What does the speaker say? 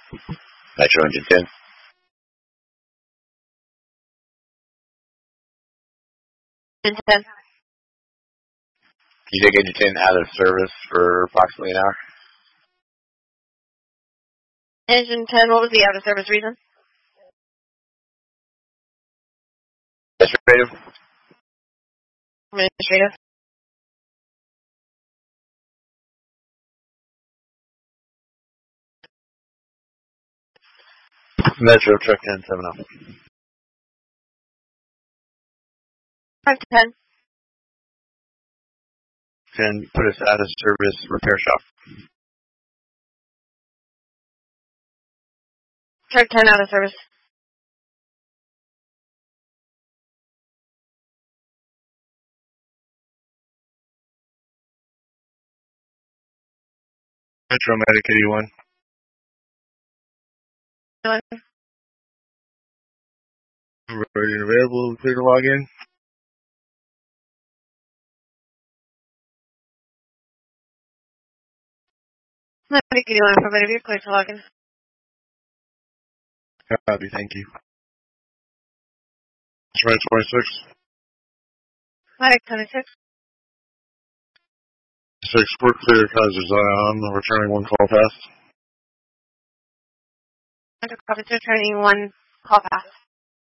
Metro Engine 10. Engine 10. Can you take Engine 10 out of service for approximately an hour? Engine 10, what was the out of service reason? Administrative. Administrative. Metro Truck 1070. 5 to 10. Can put us out of service repair shop. Truck 10 out of service. Metro Medic 81. Ready and available. Clear to log in. Medic 81, affirmative, you're clear to log in. Copy, thank you. Right 26. Medic 26. 6, we're clear, Kaiser Zion, returning one call pass. Metro Province returning one call pass.